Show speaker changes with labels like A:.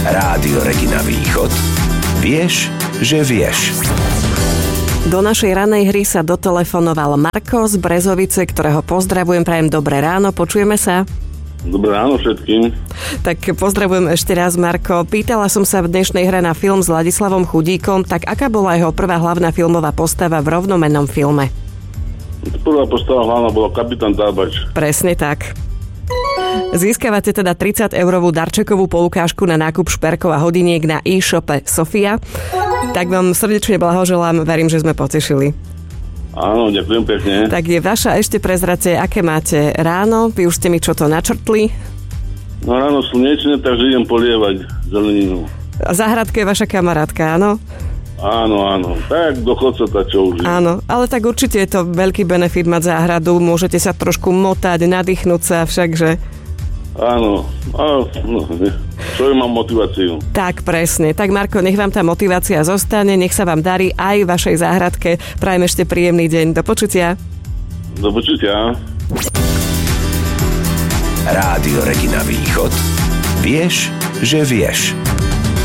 A: Rádio Regina Východ. Vieš, že vieš.
B: Do našej ranej hry sa dotelefonoval Marko z Brezovice, ktorého pozdravujem, prajem dobré ráno, počujeme sa?
C: Dobré ráno všetkým.
B: Tak pozdravujem ešte raz, Marko. Pýtala som sa v dnešnej hre na film s Ladislavom Chudíkom, tak aká bola jeho prvá hlavná filmová postava v rovnomennom filme?
C: Prvá postava hlavná bola kapitán Darbač.
B: Presne tak. Získavate teda 30-eurovú darčekovú poukážku na nákup šperkov a hodiniek na e-shope Sofia. Tak vám srdečne blahoželám, verím, že sme potešili.
C: Áno, ďakujem pekne.
B: Tak je vaša, ešte prezrate, aké máte ráno, vy už ste mi čo to načrtli?
C: No ráno slnečne, takže idem polievať zeleninu.
B: A záhradka je vaša kamarátka, áno?
C: Áno, tak do chodca čo už je.
B: Áno, ale tak určite je to veľký benefit mať záhradu, môžete sa trošku motať, nadýchnúť sa všakže.
C: Áno, čo mám motiváciu.
B: Tak, presne. Tak, Marko, nech vám tá motivácia zostane, nech sa vám darí aj vašej záhradke. Prajem ešte príjemný deň. Do počutia.
C: Do počutia.
A: Rádio Regina Východ. Vieš, že vieš.